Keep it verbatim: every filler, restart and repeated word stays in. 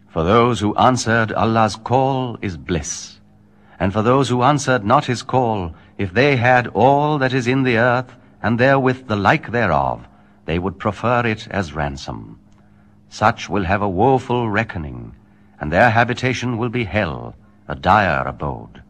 For those who answered Allah's call is bliss. And for those who answered not his call, if they had all that is in the earth, and therewith the like thereof, they would prefer it as ransom. Such will have a woeful reckoning, and their habitation will be hell, a dire abode.